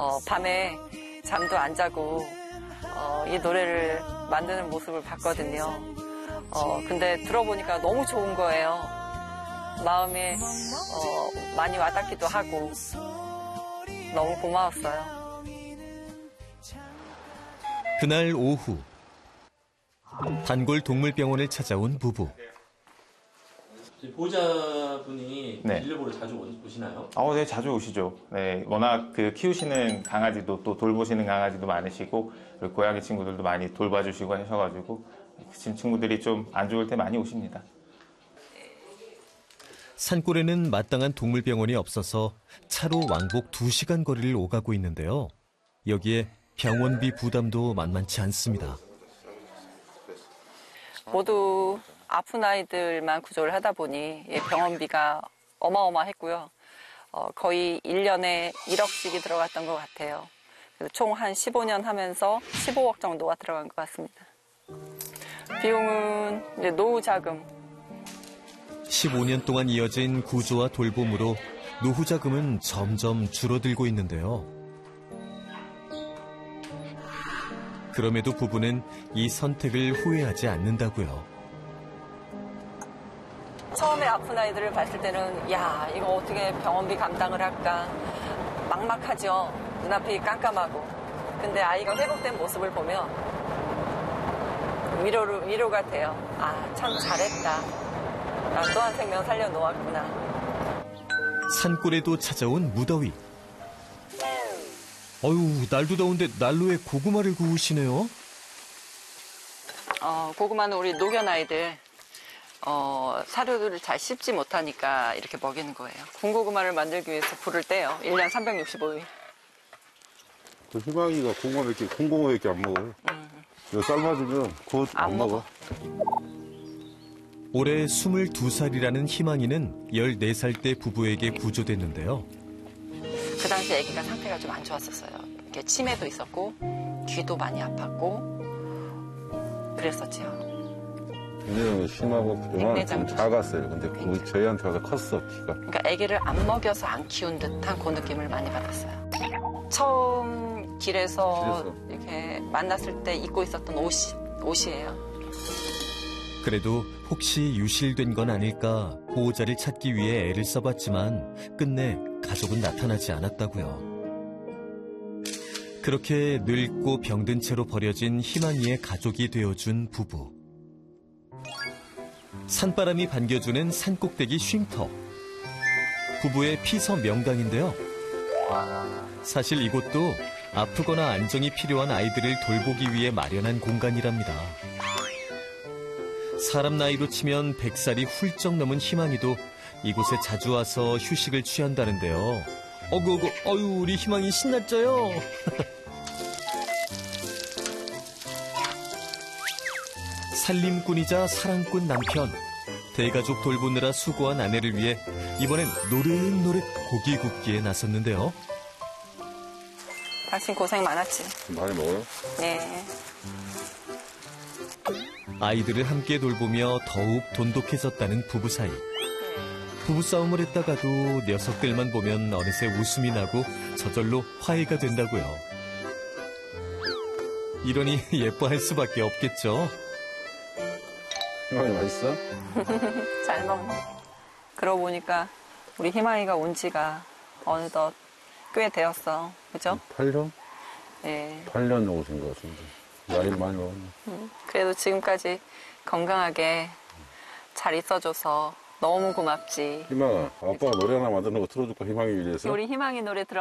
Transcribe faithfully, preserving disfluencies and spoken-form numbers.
어, 밤에 잠도 안 자고 어, 이 노래를 만드는 모습을 봤거든요. 어, 근데 들어보니까 너무 좋은 거예요. 마음에 어, 많이 와닿기도 하고 너무 고마웠어요. 그날 오후 단골 동물병원을 찾아온 부부. 보호자분이 네. 진료보러 자주 오시나요? 어, 네, 자주 오시죠. 네, 워낙 그 키우시는 강아지도 또 돌보시는 강아지도 많으시고, 그리고 고양이 친구들도 많이 돌봐주시고 하셔가지고, 그 친구들이 좀 안 좋을 때 많이 오십니다. 산골에는 마땅한 동물병원이 없어서 차로 왕복 두 시간 거리를 오가고 있는데요. 여기에 병원비 부담도 만만치 않습니다. 모두 아픈 아이들만 구조를 하다 보니 병원비가 어마어마했고요. 어, 거의 일 년에 일억씩이 들어갔던 것 같아요. 그래서 총 한 십오 년 하면서 십오억 정도가 들어간 것 같습니다. 비용은 이제 노후 자금. 십오 년 동안 이어진 구조와 돌봄으로 노후 자금은 점점 줄어들고 있는데요. 그럼에도 부부는 이 선택을 후회하지 않는다고요. 처음에 아픈 아이들을 봤을 때는 야, 이거 어떻게 병원비 감당을 할까 막막하죠. 눈앞이 깜깜하고. 근데 아이가 회복된 모습을 보면 위로, 위로가 돼요. 아, 참 잘했다. 나 또 한 생명 살려놓았구나. 산골에도 찾아온 무더위. 어휴, 날도 더운데 난로에 고구마를 구우시네요. 어, 고구마는 우리 노견 아이들 어, 사료들을 잘 씹지 못하니까 이렇게 먹이는 거예요. 군고구마를 만들기 위해서 불을 떼요. 일 년 삼백육십오 일. 그 희망이가 고구마밖에, 콩고구마밖에 안 먹어요. 음. 이거 삶아주면 그것 안, 안 먹어. 올해 스물두 살이라는 희망이는 열네 살 때 부부에게 구조됐는데요. 그 당시 아기가 상태가 좀 안 좋았었어요. 이렇게 치매도 있었고 귀도 많이 아팠고 그랬었죠. 굉장히 심하고 그동안 좀 작았어요. 근데 그 저희한테 와서 컸어, 키가. 그러니까 아기를 안 먹여서 안 키운 듯한 그 느낌을 많이 받았어요. 처음 길에서, 길에서. 이렇게 만났을 때 입고 있었던 옷이, 옷이에요. 그래도 혹시 유실된 건 아닐까 보호자를 찾기 위해 애를 써봤지만 끝내 가족은 나타나지 않았다고요. 그렇게 늙고 병든 채로 버려진 희망이의 가족이 되어준 부부. 산바람이 반겨주는 산꼭대기 쉼터. 부부의 피서 명당인데요. 사실 이곳도 아프거나 안정이 필요한 아이들을 돌보기 위해 마련한 공간이랍니다. 사람 나이로 치면 백 살이 훌쩍 넘은 희망이도 이곳에 자주 와서 휴식을 취한다는데요. 어구, 어구, 어유, 우리 희망이 신났죠요? 살림꾼이자 사랑꾼 남편, 대가족 돌보느라 수고한 아내를 위해 이번엔 노릇노릇 고기 굽기에 나섰는데요. 당신 고생 많았지. 많이 먹어요? 네. 아이들을 함께 돌보며 더욱 돈독해졌다는 부부 사이. 부부싸움을 했다가도 녀석들만 보면 어느새 웃음이 나고 저절로 화해가 된다고요. 이러니 예뻐할 수밖에 없겠죠. 희망이 맛있어? 잘 먹네. 그러고 보니까 우리 희망이가 온 지가 어느덧 꽤 되었어. 그죠? 팔 년? 네. 팔 년 정도 된 것 같은데. 나이를 많이 먹었네. 음, 그래도 지금까지 건강하게 잘 있어줘서 너무 고맙지. 희망아, 아빠가 노래 하나 만드는 거 틀어줄까, 희망이 위해서? 우리 희망이 노래 들어